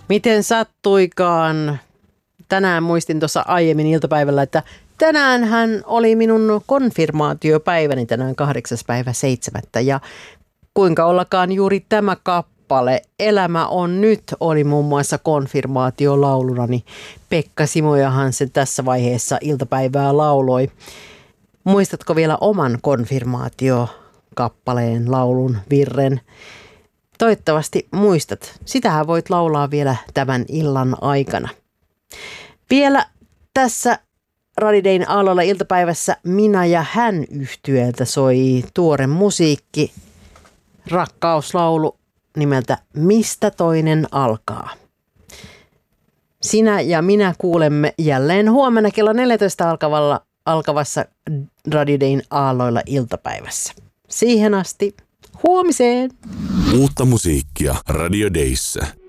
Miten sattuikaan? Tänään muistin tuossa aiemmin iltapäivällä, että tänäänhän oli minun konfirmaatiopäiväni tänään 8.7. Ja kuinka ollakaan juuri tämä kappale, Elämä on nyt, oli muun muassa konfirmaatiolaulunani. Pekka Simojahan sen tässä vaiheessa iltapäivää lauloi. Muistatko vielä oman konfirmaatiokappaleen, laulun, virren? Toivottavasti muistat. Sitähän voit laulaa vielä tämän illan aikana. Vielä tässä Radio Dayn aalloilla iltapäivässä Minä ja hän -yhtyeeltä soi tuore musiikki, rakkauslaulu nimeltä Mistä toinen alkaa. Sinä ja minä kuulemme jälleen huomenna kello 14 alkavassa Radio Dayn aalloilla iltapäivässä. Siihen asti huomiseen! Uutta musiikkia Radio Dayssä.